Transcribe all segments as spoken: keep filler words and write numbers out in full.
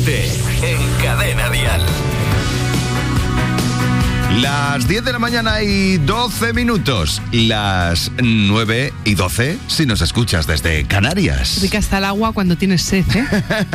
Atrévete en Cadena Dial. Las diez de la mañana y doce minutos. Las nueve y doce si nos escuchas desde Canarias. Rica está el agua cuando tienes sed, ¿eh?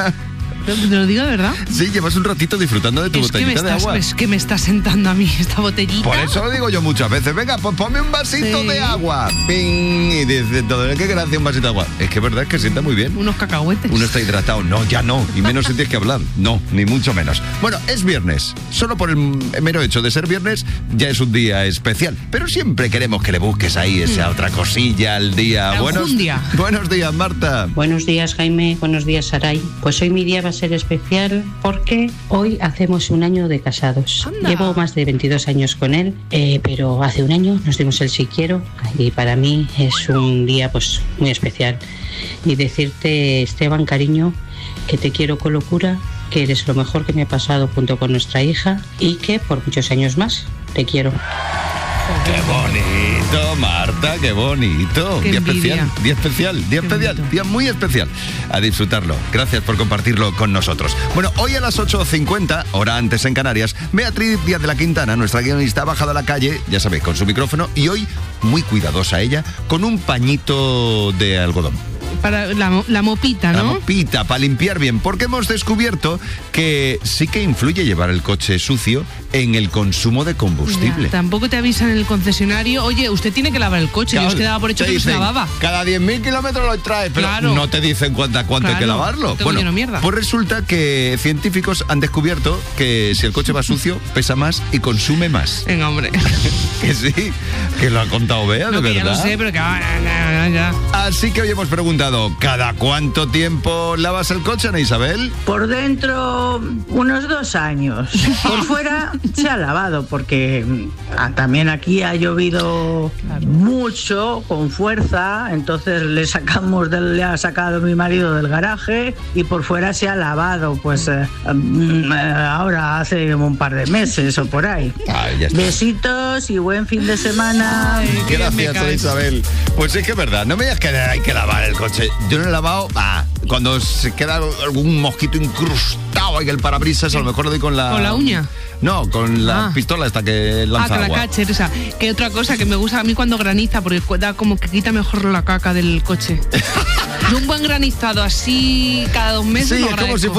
Te lo digo de verdad. Sí, llevas un ratito disfrutando de tu es botellita que me de estás, agua. Es que me está sentando a mí esta botellita. Por eso lo digo yo muchas veces. Venga, pues ponme un vasito Sí. de agua. ¡Ping! Y dice todo, qué gracia un vasito de agua. Es que es verdad que sienta muy bien. Unos cacahuetes. Uno está hidratado. No, ya no. Y menos si tienes que hablar. No, ni mucho menos. Bueno, es viernes. Solo por el mero hecho de ser viernes ya es un día especial. Pero siempre queremos que le busques ahí esa otra cosilla al día. La Buenos, enjundia. buenos días, Marta. Buenos días, Jaime. Buenos días, Saray. Pues hoy mi día va a ser especial porque hoy hacemos un año de casados. Anda. Llevo más de veintidós años con él, eh, pero hace un año nos dimos el sí quiero y para mí es un día pues muy especial. Y decirte, Esteban, cariño, que te quiero con locura, que eres lo mejor que me ha pasado junto con nuestra hija y que por muchos años más te quiero. Qué bonito, Marta, qué bonito. Qué día envidia. especial, día especial, día Qué especial, bonito. día muy especial. A disfrutarlo. Gracias por compartirlo con nosotros. Bueno, hoy a las ocho cincuenta, hora antes en Canarias, Beatriz Díaz de la Quintana, nuestra guionista, ha bajado a la calle, ya sabéis, con su micrófono, y hoy, muy cuidadosa ella, con un pañito de algodón. Para la, la mopita, La ¿no? mopita, para limpiar bien, porque hemos descubierto que sí que influye llevar el coche sucio en el consumo de combustible. Ya, tampoco te avisan en el concesionario. Oye, usted tiene que lavar el coche. Yo os quedaba por hecho Te que no se dicen, lavaba. cada diez mil kilómetros lo traes, pero Claro. no te dicen cuánta, cuánto hay que Claro, lavarlo. no tengo Bueno, lleno de mierda. pues resulta que científicos han descubierto que si el coche va sucio, pesa más y consume más. Venga, hombre. Que sí, que lo ha contado Bea, No, de que ya verdad. lo sé, pero que... ah, ya, ya, ya. Así que hoy hemos preguntado, ¿cada cuánto tiempo lavas el coche, Ana Isabel? Por dentro, unos dos años. Por fuera se ha lavado, porque ah, también aquí ha llovido mucho, con fuerza. Entonces le sacamos, del, le ha sacado mi marido del garaje y por fuera se ha lavado. Pues eh, mm, eh, ahora hace un par de meses o por ahí. Ay, ya está. Besitos y buen fin de semana. Ay, qué bien me Gracias, Ana caes. Isabel. Pues es que es verdad, no me digas que hay que lavar el coche. Yo no he lavado, ah, cuando se queda algún mosquito incrustado ahí en el parabrisas, a lo mejor lo doy con la... ¿Con la uña? No, con la Ah. pistola esta que Ah, lanza con la agua. catcher esa. Que otra cosa que me gusta a mí cuando graniza, porque cu- da como que quita mejor la caca del coche. Yo un buen granizado así cada dos meses Sí, lo es como si agradezco.